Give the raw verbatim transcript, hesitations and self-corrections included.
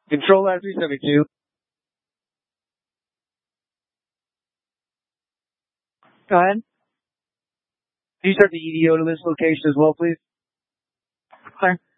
Control Lab three seventy-two. Go ahead. Can you start the E D O to this location as well, please? Clear.